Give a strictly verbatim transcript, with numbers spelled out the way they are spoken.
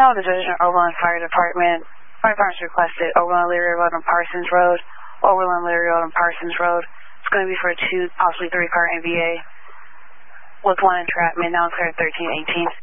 Now the Division Overland Fire Department. Fire department's requested Overland Leary Road and Parsons Road. Overland Leary Road and Parsons Road. It's going to be for a two, possibly three car N V A with one entrapment. Now it's clear at thirteen eighteen.